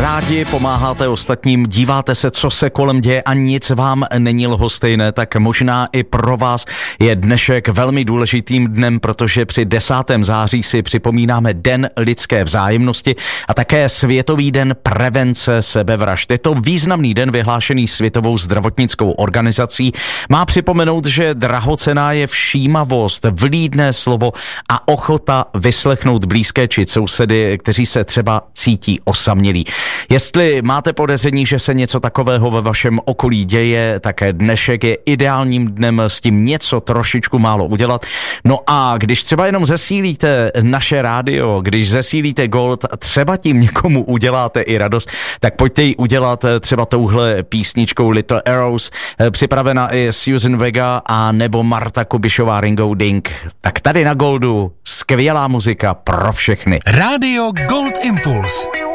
rádi pomáháte ostatním, díváte se, co se kolem děje a nic vám není lhostejné, tak možná i pro vás je dnešek velmi důležitým dnem, protože při 10. září si připomínáme Den lidské vzájemnosti a také Světový den prevence sebevražd. Je to významný den vyhlášený Světovou zdravotnickou organizací. Má připomenout, že drahocenná je všímavost, vlídné slovo a ochota vyslechnout blízké či sousedy, kteří se třeba cítí osamělí. Jestli máte podezření, že se něco takového ve vašem okolí děje, tak dnešek je ideálním dnem s tím něco trošičku málo udělat. No a když třeba jenom zesílíte naše rádio, když zesílíte Gold, třeba tím někomu uděláte i radost, tak pojďte ji udělat třeba touhle písničkou Little Arrows, připravena i Susan Vega a nebo Marta Kubišová Ringo Ding. Tak tady na Goldu skvělá muzika pro všechny. Rádio Gold Impuls.